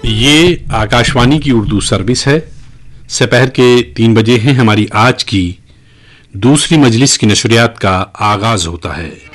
ये आकाशवाणी की उर्दू सर्विस है। दोपहर के 3 बजे हैं। हमारी आज की दूसरी मजलिस की नशरियात का आगाज होता है।